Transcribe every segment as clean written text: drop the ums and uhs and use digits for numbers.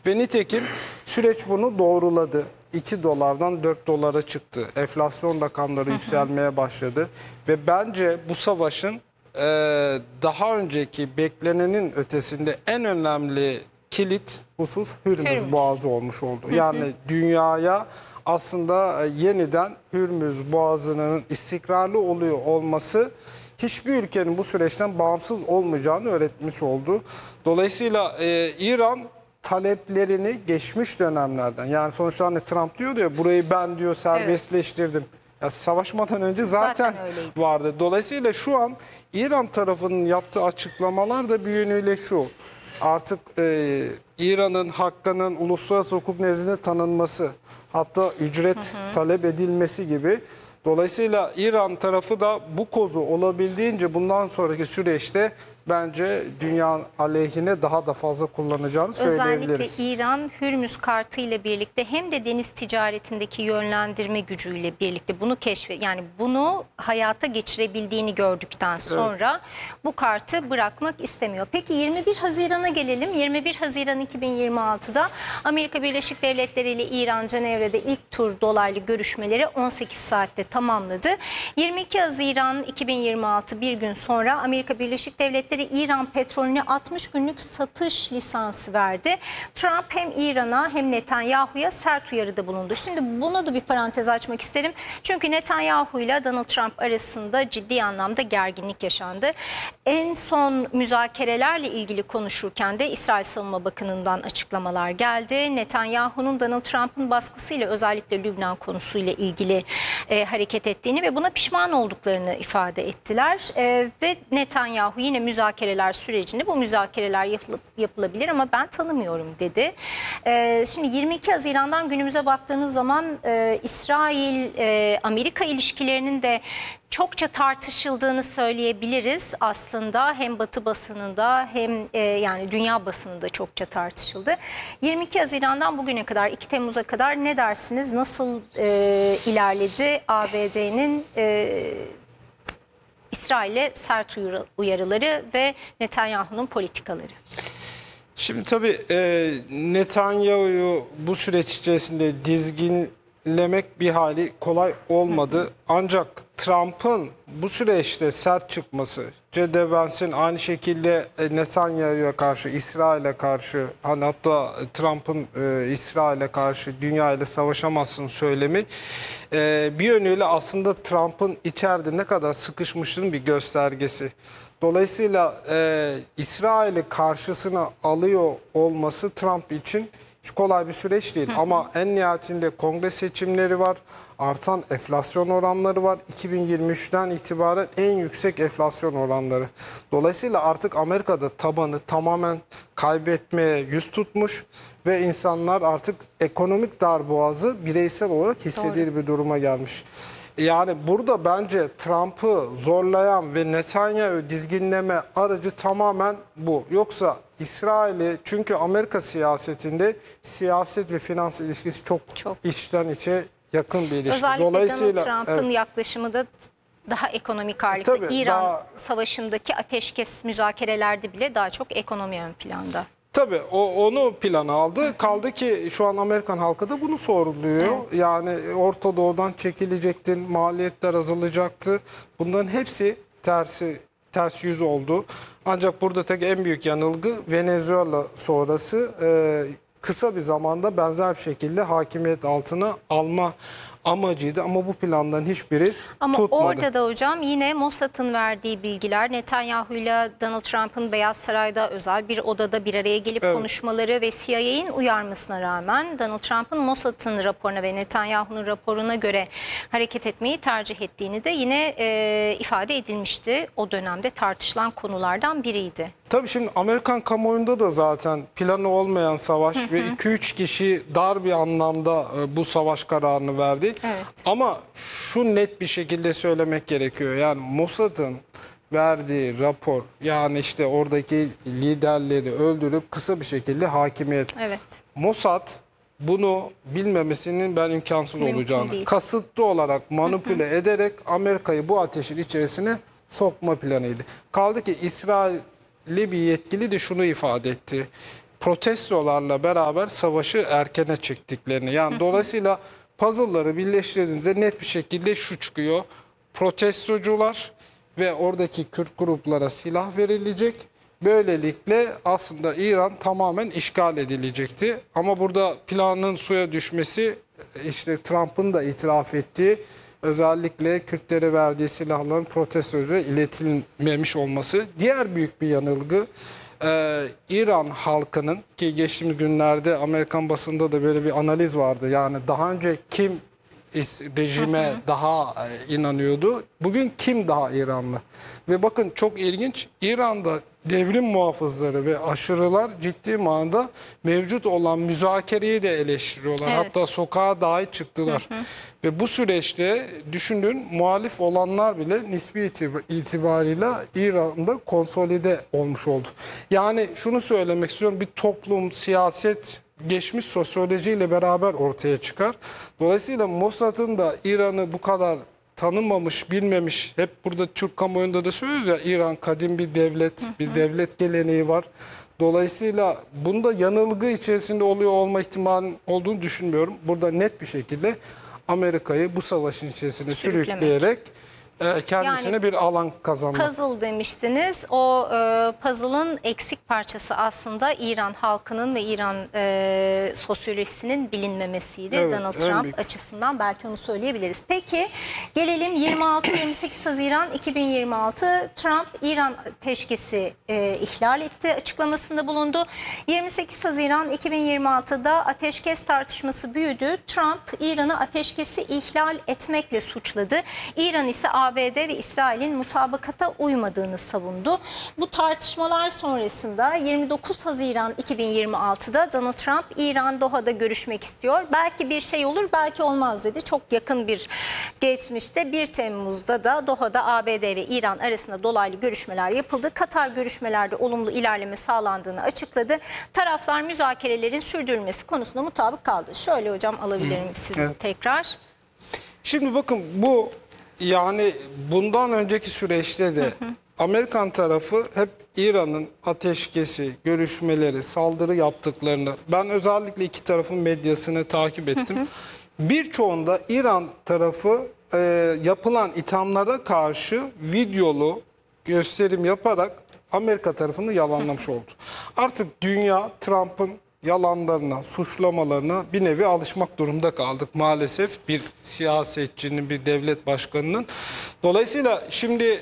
Ve nitekim süreç bunu doğruladı. 2 dolardan 4 dolara çıktı. Enflasyon rakamları yükselmeye başladı. Ve bence bu savaşın daha önceki beklenenin ötesinde en önemli kilit husus Hürmüz Boğazı olmuş oldu. Yani dünyaya aslında yeniden Hürmüz Boğazı'nın istikrarlı oluyor olması hiçbir ülkenin bu süreçten bağımsız olmayacağını öğretmiş oldu. Dolayısıyla İran taleplerini geçmiş dönemlerden, yani sonuçta hani Trump diyordu ya, burayı ben diyor serbestleştirdim. Ya savaşmadan önce zaten vardı. Dolayısıyla şu an İran tarafının yaptığı açıklamalar da bir yönüyle şu: artık İran'ın hakkının uluslararası hukuk nezdinde tanınması, hatta ücret talep edilmesi gibi. Dolayısıyla İran tarafı da bu kozu olabildiğince bundan sonraki süreçte bence dünya aleyhine daha da fazla kullanacağını söyleyebiliriz. Özellikle İran Hürmüz Kartı ile birlikte hem de deniz ticaretindeki yönlendirme gücüyle birlikte bunu yani bunu hayata geçirebildiğini gördükten sonra bu kartı bırakmak istemiyor. Peki 21 Haziran'a gelelim. 21 Haziran 2026'da Amerika Birleşik Devletleri ile İran Cenevre'de ilk tur dolaylı görüşmeleri 18 saatte tamamladı. 22 Haziran 2026 bir gün sonra Amerika Birleşik Devletleri İran petrolüne 60 günlük satış lisansı verdi. Trump hem İran'a hem Netanyahu'ya sert uyarıda bulundu. Şimdi buna da bir parantez açmak isterim. Çünkü Netanyahu ile Donald Trump arasında ciddi anlamda gerginlik yaşandı. En son müzakerelerle ilgili konuşurken de İsrail Savunma Bakanı'ndan açıklamalar geldi. Netanyahu'nun Donald Trump'ın baskısıyla özellikle Lübnan konusuyla ilgili hareket ettiğini ve buna pişman olduklarını ifade ettiler. Ve Netanyahu yine müzakereler sürecinde bu müzakereler yapılabilir ama ben tanımıyorum dedi. Şimdi 22 Haziran'dan günümüze baktığınız zaman İsrail-Amerika ilişkilerinin de çokça tartışıldığını söyleyebiliriz aslında. Hem Batı basınında hem yani dünya basınında çokça tartışıldı. 22 Haziran'dan bugüne kadar 2 Temmuz'a kadar ne dersiniz? Nasıl ilerledi ABD'nin İsrail'e sert uyarıları ve Netanyahu'nun politikaları? Şimdi tabii Netanyahu'yu bu süreç içerisinde dizginlemek bir hali kolay olmadı. Ancak Trump'ın bu süreçte sert çıkması, J.D. Vance'in aynı şekilde Netanyahu'ya karşı, İsrail'e karşı, hani hatta Trump'ın İsrail'e karşı dünya ile savaşamazsın söylemi bir yönüyle aslında Trump'ın içeride ne kadar sıkışmışlığının bir göstergesi. Dolayısıyla İsrail'i karşısına alıyor olması Trump için hiç kolay bir süreç değil. Ama en nihayetinde kongre seçimleri var. Artan enflasyon oranları var. 2023'ten itibaren en yüksek enflasyon oranları. Dolayısıyla artık Amerika'da tabanı tamamen kaybetmeye yüz tutmuş ve insanlar artık ekonomik darboğazı bireysel olarak hissediği bir duruma gelmiş. Yani burada bence Trump'ı zorlayan ve Netanyahu dizginleme aracı tamamen bu. Yoksa İsrail'i, çünkü Amerika siyasetinde siyaset ve finans ilişkisi çok içten içe yakın bir ilişki. Özellikle Dolayısıyla Donald Trump'ın yaklaşımı da daha ekonomik ağırlıkta. İran savaşındaki ateşkes müzakerelerde bile daha çok ekonomi ön planda. Tabii onu plana aldı. Kaldı ki şu an Amerikan halkı da bunu soruluyor. Yani Orta Doğu'dan çekilecektin, maliyetler azalacaktı. Bunların hepsi ters yüz oldu. Ancak burada tek en büyük yanılgı Venezuela sonrası kısa bir zamanda benzer bir şekilde hakimiyet altına alma amacıydı ama bu planların hiçbiri tutmadı. Ama orada da hocam yine Mossad'ın verdiği bilgiler, Netanyahu ile Donald Trump'ın Beyaz Saray'da özel bir odada bir araya gelip konuşmaları ve CIA'nin uyarmasına rağmen Donald Trump'ın Mossad'ın raporuna ve Netanyahu'nun raporuna göre hareket etmeyi tercih ettiğini de yine ifade edilmişti. O dönemde tartışılan konulardan biriydi. Tabii şimdi Amerikan kamuoyunda da zaten planı olmayan savaş ve 2-3 kişi dar bir anlamda bu savaş kararını verdi. Ama şu net bir şekilde söylemek gerekiyor. Yani Mossad'ın verdiği rapor, yani işte oradaki liderleri öldürüp kısa bir şekilde hakimiyet. Mossad bunu bilmemesinin ben imkansız olacağını, kasıtlı olarak manipüle ederek Amerika'yı bu ateşin içerisine sokma planıydı. Kaldı ki İsrailli bir yetkili de şunu ifade etti. protestolarla beraber savaşı erkene çektiklerini. Yani dolayısıyla puzzle'ları birleştirdiğinizde net bir şekilde şu çıkıyor. Protestocular ve oradaki Kürt gruplara silah verilecek. Böylelikle aslında İran tamamen işgal edilecekti. Ama burada planın suya düşmesi, işte Trump'ın da itiraf ettiği, özellikle Kürtlere verdiği silahların protestoculara iletilmemiş olması. Diğer büyük bir yanılgı, İran halkının, ki geçtiğimiz günlerde Amerikan basında da böyle bir analiz vardı. Yani daha önce kim rejime daha inanıyordu, bugün kim daha İranlı? Ve bakın çok ilginç, İran'da devrim muhafızları ve aşırılar ciddi manada mevcut olan müzakereyi de eleştiriyorlar. Evet. Hatta sokağa dahi çıktılar. Ve bu süreçte düşünün, muhalif olanlar bile nispi itibarıyla İran'da konsolide olmuş oldu. Yani şunu söylemek istiyorum, bir toplum, siyaset geçmiş sosyolojiyle beraber ortaya çıkar. Dolayısıyla Mossad'ın da İran'ı bu kadar tanımamış, bilmemiş, hep burada Türk kamuoyunda da söylüyoruz ya, İran kadim bir devlet, bir devlet geleneği var. Dolayısıyla bunda yanılgı içerisinde oluyor olma ihtimalinin olduğunu düşünmüyorum. Burada net bir şekilde Amerika'yı bu savaşın içerisine sürükleyerek kendisine Yani bir alan kazanmak. Puzzle demiştiniz. O puzzle'ın eksik parçası aslında İran halkının ve İran sosyolojisinin bilinmemesiydi. Evet, Donald en Trump büyük. açısından belki onu söyleyebiliriz. Peki gelelim 26-28 Haziran 2026. Trump İran ateşkesi ihlal etti açıklamasında bulundu. 28 Haziran 2026'da ateşkes tartışması büyüdü. Trump İran'ı ateşkesi ihlal etmekle suçladı. İran ise ABD ve İsrail'in mutabakata uymadığını savundu. Bu tartışmalar sonrasında 29 Haziran 2026'da Donald Trump İran Doha'da görüşmek istiyor. Belki bir şey olur, belki olmaz dedi. Çok yakın bir geçmişte 1 Temmuz'da da Doha'da ABD ve İran arasında dolaylı görüşmeler yapıldı. Katar görüşmelerde olumlu ilerleme sağlandığını açıkladı. Taraflar müzakerelerin sürdürülmesi konusunda mutabık kaldı. Şöyle hocam, alabilir miyim sizi Evet. tekrar? Şimdi bakın, bu yani bundan önceki süreçte de Amerikan tarafı hep İran'ın ateşkesi, görüşmeleri, saldırı yaptıklarını, ben özellikle iki tarafın medyasını takip ettim. Birçoğunda İran tarafı yapılan ithamlara karşı videolu gösterim yaparak Amerika tarafını yalanlamış oldu. Artık dünya Trump'ın yalanlarına, suçlamalarına bir nevi alışmak durumunda kaldık maalesef, bir siyasetçinin, bir devlet başkanının. Dolayısıyla şimdi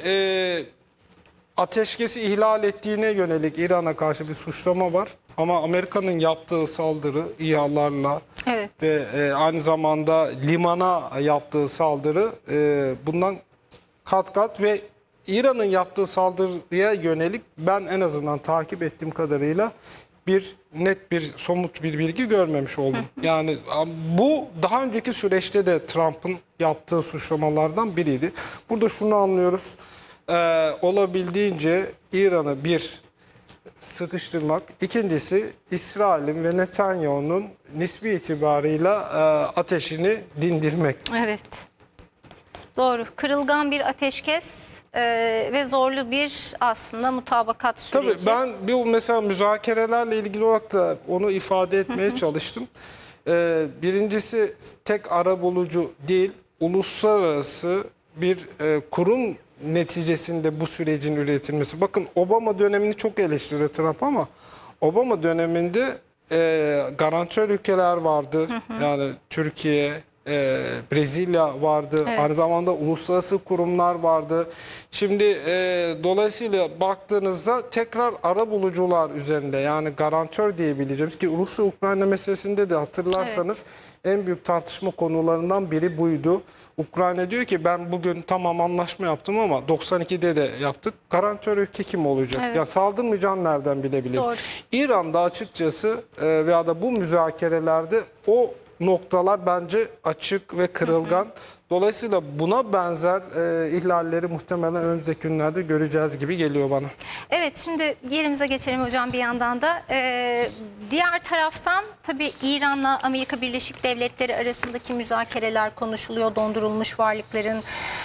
ateşkesi ihlal ettiğine yönelik İran'a karşı bir suçlama var. Ama Amerika'nın yaptığı saldırı İHA'larla, Evet. ve aynı zamanda limana yaptığı saldırı bundan kat kat, ve İran'ın yaptığı saldırıya yönelik ben en azından takip ettiğim kadarıyla bir net, bir somut bir bilgi görmemiş oldum. Yani bu daha önceki süreçte de Trump'ın yaptığı suçlamalardan biriydi. Burada şunu anlıyoruz. Olabildiğince İran'ı bir sıkıştırmak, ikincisi İsrail'in ve Netanyahu'nun nispi itibarıyla ateşini dindirmek. Evet. Doğru. Kırılgan bir ateşkes ve zorlu bir aslında mutabakat süreci. Tabii ben bir mesela müzakerelerle ilgili olarak da onu ifade etmeye çalıştım. Birincisi, tek arabulucu değil, uluslararası bir kurum neticesinde bu sürecin üretilmesi. Bakın, Obama dönemini çok eleştiriyor Trump ama Obama döneminde garantör ülkeler vardı. Yani Türkiye, Brezilya vardı. Evet. Aynı zamanda uluslararası kurumlar vardı. Şimdi dolayısıyla baktığınızda tekrar arabulucular üzerinde, yani garantör diyebileceğimiz, ki Rusya-Ukrayna meselesinde de hatırlarsanız en büyük tartışma konularından biri buydu. Ukrayna diyor ki ben bugün tamam anlaşma yaptım ama 92'de de yaptık. Garantör ülke kim olacak? Evet. Ya saldırmayacağını nereden bilebilirim? Doğru. İran'da açıkçası veya da bu müzakerelerde o noktalar bence açık ve kırılgan. Dolayısıyla buna benzer ihlalleri muhtemelen önümüzdeki günlerde göreceğiz gibi geliyor bana. Evet, şimdi yerimize geçelim hocam bir yandan da. Diğer taraftan tabii İran'la Amerika Birleşik Devletleri arasındaki müzakereler konuşuluyor. Dondurulmuş varlıkların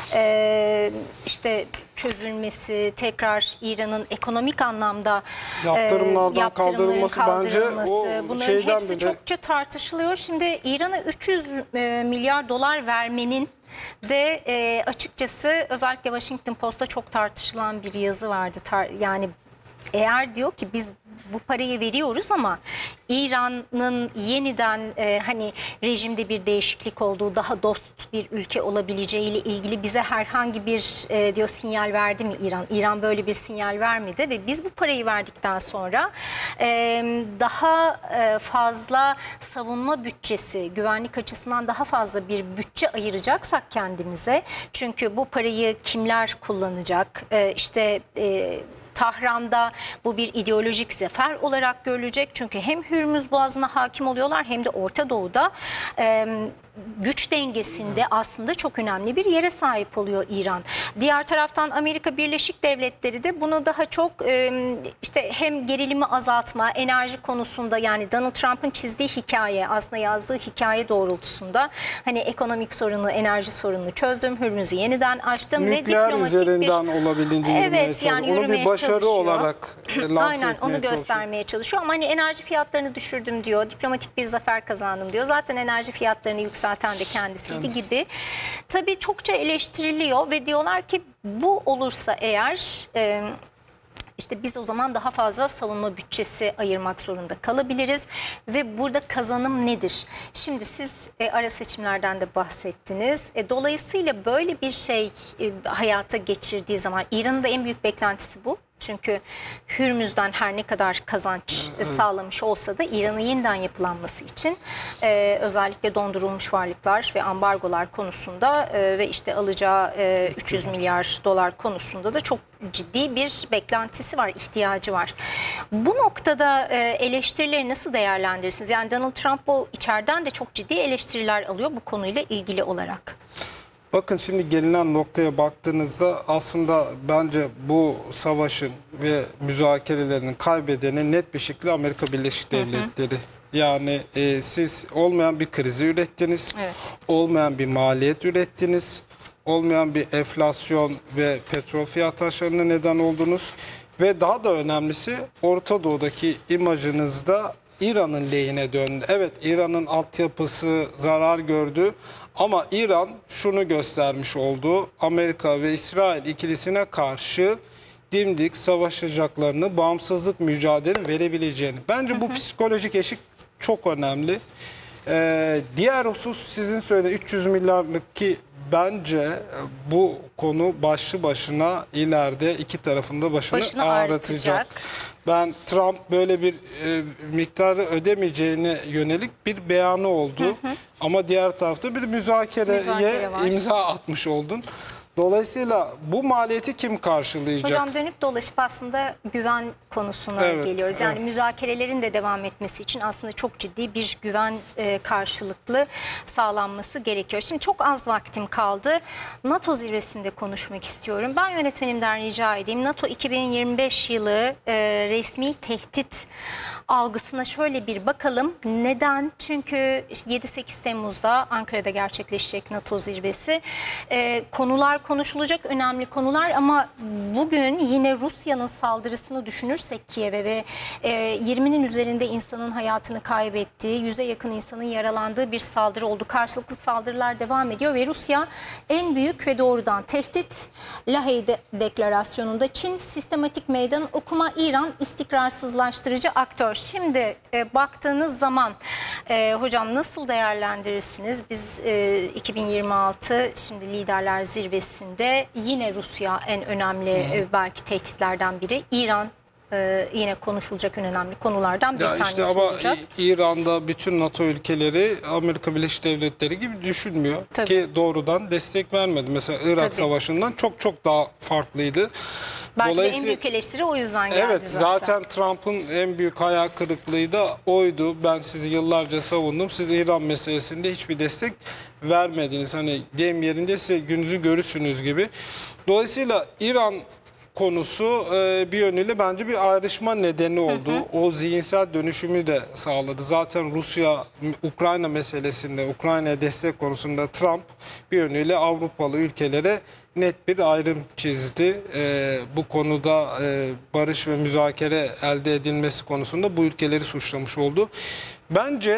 işte çözülmesi, tekrar İran'ın ekonomik anlamda Yaptırımlardan yaptırımların kaldırılması bence o bunların şeyden hepsi bile- çokça tartışılıyor. Şimdi İran'a 300 milyar dolar vermenin de açıkçası özellikle Washington Post'ta çok tartışılan bir yazı vardı. Yani eğer diyor ki biz bu parayı veriyoruz ama İran'ın yeniden hani rejimde bir değişiklik olduğu, daha dost bir ülke olabileceğiyle ilgili bize herhangi bir diyor sinyal verdi mi İran? İran böyle bir sinyal vermedi ve biz bu parayı verdikten sonra daha fazla savunma bütçesi, güvenlik açısından daha fazla bir bütçe ayıracaksak kendimize, çünkü bu parayı kimler kullanacak? İşte Tahran'da bu bir ideolojik zafer olarak görülecek. Çünkü hem Hürmüz Boğazı'na hakim oluyorlar hem de Orta Doğu'da güç dengesinde aslında çok önemli bir yere sahip oluyor İran. Diğer taraftan Amerika Birleşik Devletleri de bunu daha çok işte hem gerilimi azaltma, enerji konusunda, yani Donald Trump'ın çizdiği hikaye, aslında yazdığı hikaye doğrultusunda hani ekonomik sorunu, enerji sorununu çözdüm, Hürmüz'ü yeniden açtım ve Nükleer diplomatik üzerinden bir... olabildiğince yürümeye Evet, yani çalışıyor. Onu bir yürümeye başarı çalışıyor. olarak lanse Aynen, etmeye onu çalışıyor. göstermeye çalışıyor ama hani enerji fiyatlarını düşürdüm diyor, diplomatik bir zafer kazandım diyor. Zaten enerji fiyatlarını yükselten de kendisiydi gibi. Tabii çokça eleştiriliyor ve diyorlar ki bu olursa eğer işte biz o zaman daha fazla savunma bütçesi ayırmak zorunda kalabiliriz ve burada kazanım nedir? Şimdi siz ara seçimlerden de bahsettiniz. Dolayısıyla böyle bir şey hayata geçirdiği zaman İran'ın da en büyük beklentisi bu. Çünkü Hürmüz'den her ne kadar kazanç sağlamış olsa da İran'ın yeniden yapılanması için özellikle dondurulmuş varlıklar ve ambargolar konusunda ve işte alacağı 300 milyar dolar konusunda da çok ciddi bir beklentisi var, ihtiyacı var. Bu noktada eleştirileri nasıl değerlendirirsiniz? Yani Donald Trump bu içeriden de çok ciddi eleştiriler alıyor bu konuyla ilgili olarak. Bakın şimdi gelinen noktaya baktığınızda aslında bence bu savaşın ve müzakerelerinin kaybedeni net bir şekilde Amerika Birleşik Devletleri. Yani siz olmayan bir krizi ürettiniz, Evet. olmayan bir maliyet ürettiniz, olmayan bir enflasyon ve petrol fiyat artışlarına neden oldunuz ve daha da önemlisi Orta Doğu'daki imajınızda İran'ın lehine döndü. Evet, İran'ın altyapısı zarar gördü ama İran şunu göstermiş oldu: Amerika ve İsrail ikilisine karşı dimdik savaşacaklarını, bağımsızlık mücadele verebileceğini. Bence bu psikolojik eşik çok önemli. Diğer husus sizin söylediğiniz 300 milyarlık, ki bence bu konu başlı başına ileride iki tarafında başını ağrıtacak. Ben Trump böyle bir miktarı ödemeyeceğine yönelik bir beyanı oldu. Ama diğer tarafta bir müzakereye var. imza atmış oldun. Dolayısıyla bu maliyeti kim karşılayacak? Hocam dönüp dolaşıp aslında güven konusuna geliyoruz. Yani müzakerelerin de devam etmesi için aslında çok ciddi bir güven karşılıklı sağlanması gerekiyor. Şimdi çok az vaktim kaldı. NATO zirvesinde konuşmak istiyorum. Ben yönetmenimden rica edeyim. NATO 2025 yılı resmi tehdit algısına şöyle bir bakalım. Neden? Çünkü 7-8 Temmuz'da Ankara'da gerçekleşecek NATO zirvesi. Konular konuşulacak, önemli konular, ama bugün yine Rusya'nın saldırısını düşünürsek Kiev'e ve 20'nin üzerinde insanın hayatını kaybettiği, 100'e yakın insanın yaralandığı bir saldırı oldu. Karşılıklı saldırılar devam ediyor ve Rusya en büyük ve doğrudan tehdit. Lahey Deklarasyonu'nda Çin sistematik meydan okuma, İran istikrarsızlaştırıcı aktör. Şimdi baktığınız zaman hocam nasıl değerlendirirsiniz? Biz 2026 şimdi Liderler Zirvesi'nde yine Rusya en önemli belki tehditlerden biri. İran yine konuşulacak en önemli konulardan bir tanesi ama olacak. İran'da bütün NATO ülkeleri Amerika Birleşik Devletleri gibi düşünmüyor. Tabii. Ki doğrudan destek vermedi. Mesela Irak Tabii. Savaşı'ndan çok çok daha farklıydı. Belki de en Dolayısıyla- büyük eleştiri o yüzden geldi Evet, zaten Trump'ın en büyük hayal kırıklığı da oydu. Ben sizi yıllarca savundum. Siz İran meselesinde hiçbir destek vermediniz. Hani deyim yerinde size gününüzü görürsünüz gibi. Dolayısıyla İran konusu bir yönüyle bence bir ayrışma nedeni oldu. O zihinsel dönüşümü de sağladı. Zaten Rusya, Ukrayna meselesinde, Ukrayna'ya destek konusunda Trump bir yönüyle Avrupalı ülkelere net bir ayrım çizdi. Bu konuda barış ve müzakere elde edilmesi konusunda bu ülkeleri suçlamış oldu. Bence